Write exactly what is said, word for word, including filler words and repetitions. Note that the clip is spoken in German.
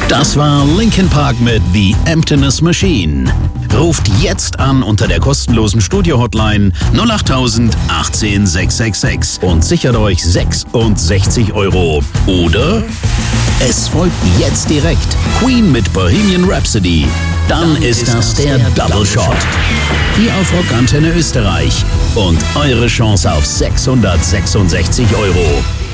Das war Linkin Park mit The Emptiness Machine. Ruft jetzt an unter der kostenlosen Studio-Hotline null acht null acht eins null sechs sechs sechs und sichert euch sechsundsechzig Euro. Oder es folgt jetzt direkt Queen mit Bohemian Rhapsody. Dann, Dann ist das der Double Shot. Hier auf Rockantenne Österreich. Und eure Chance auf sechshundertsechsundsechzig Euro.